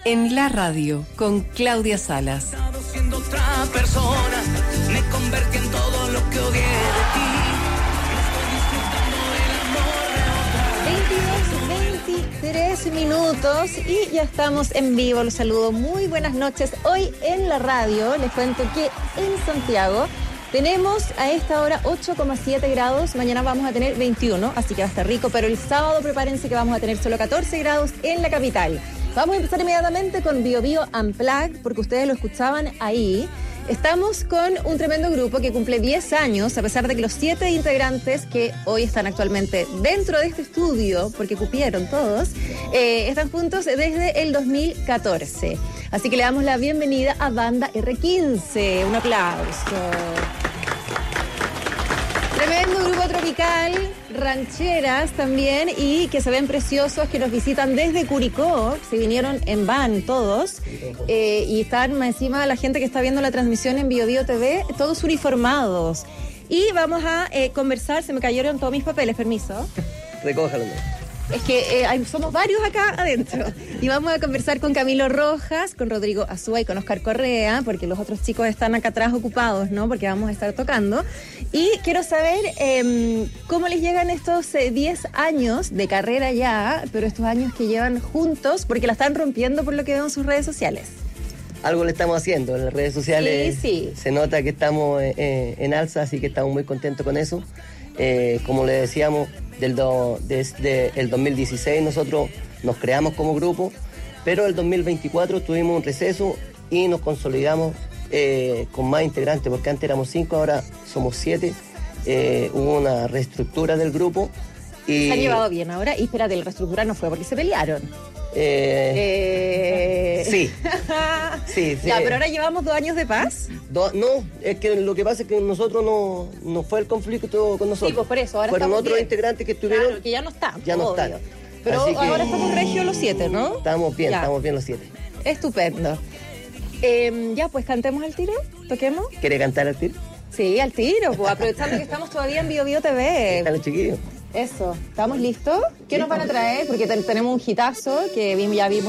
en la radio con Claudia Salas. Siendo otra persona, me convertí en todo lo que odié de ti. Estoy disfrutando del amor de otra. 23 minutos y ya estamos en vivo. Los saludo. Muy buenas noches. Hoy en la radio les cuento que en Santiago tenemos a esta hora 8,7 grados. Mañana vamos a tener 21, así que va a estar rico. Pero el sábado prepárense que vamos a tener solo 14 grados en la capital. Vamos a empezar inmediatamente con Bio Bio Unplugged, porque ustedes lo escuchaban ahí. Estamos con un tremendo grupo que cumple 10 años, a pesar de que los 7 integrantes que hoy están actualmente dentro de este estudio, porque cupieron todos, están juntos desde el 2014. Así que le damos la bienvenida a Banda R15. Un aplauso. Tremendo grupo tropical, rancheras también, y que se ven preciosos, que nos visitan desde Curicó. Se vinieron en van todos, y están más encima la gente que está viendo la transmisión en Bio Bio TV, todos uniformados. Y vamos a conversar. Se me cayeron todos mis papeles, permiso. Recójalo. Es que somos varios acá adentro. Y vamos a conversar con Camilo Rojas, con Rodrigo Azúa y con Oscar Correa, porque los otros chicos están acá atrás ocupados, ¿no? Porque vamos a estar tocando. Y quiero saber cómo les llegan estos 10 años de carrera ya, pero estos años que llevan juntos, porque la están rompiendo por lo que veo en sus redes sociales. Algo le estamos haciendo en las redes sociales. Sí. Se nota que estamos en alza, así que estamos muy contentos con eso. Como le decíamos, desde el 2016 nosotros nos creamos como grupo, pero el 2024 tuvimos un receso y nos consolidamos con más integrantes, porque antes éramos 5, ahora somos 7. Hubo una reestructura del grupo. Y se han llevado bien ahora. Y espérate, la reestructura no fue porque se pelearon. Sí. Sí. Ya, pero ahora llevamos 2 años de paz. No, es que lo que pasa es que nosotros no fue el conflicto con nosotros. Sí, pues por eso, ahora fueron estamos otros bien. Integrantes que estuvieron. Claro, que ya no están. Ya no obvio. están. Pero así que ahora estamos regios los 7, ¿no? Estamos bien los 7. Estupendo. Ya, pues cantemos al tiro, toquemos. ¿Quiere cantar al tiro? Sí, al tiro, pues aprovechando que estamos todavía en Bio Bio TV. Están los chiquillos. Eso, ¿estamos listos? ¿Qué nos van a traer? Porque tenemos un hitazo que ya vimos